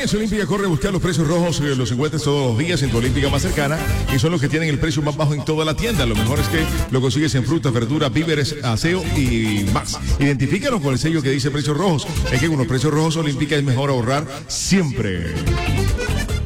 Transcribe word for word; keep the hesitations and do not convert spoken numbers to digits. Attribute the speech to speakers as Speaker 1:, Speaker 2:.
Speaker 1: Farmacia Olímpica corre a buscar los precios rojos, eh, los encuentras todos los días en tu Olímpica más cercana y son los que tienen el precio más bajo en toda la tienda. Lo mejor es que lo consigues en frutas, verduras, víveres, aseo y más. Identifícalos con el sello que dice precios rojos. Es que con los precios rojos Olímpica es mejor ahorrar siempre.